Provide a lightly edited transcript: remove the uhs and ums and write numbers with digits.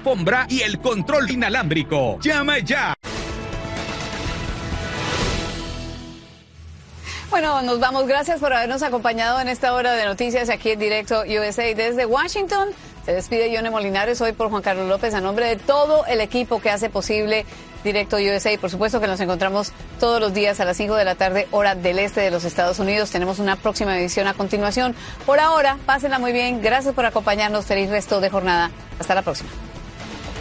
alfombra y el control inalámbrico. ¡Llama ya! Bueno, nos vamos. Gracias por habernos acompañado en esta hora de noticias aquí en Directo USA. Desde Washington se despide Yone Molinares, hoy por Juan Carlos López, a nombre de todo el equipo que hace posible Directo USA. Y por supuesto que nos encontramos todos los días a las 5 de la tarde, hora del este de los Estados Unidos. Tenemos una próxima edición a continuación. Por ahora, pásenla muy bien. Gracias por acompañarnos. Feliz resto de jornada. Hasta la próxima.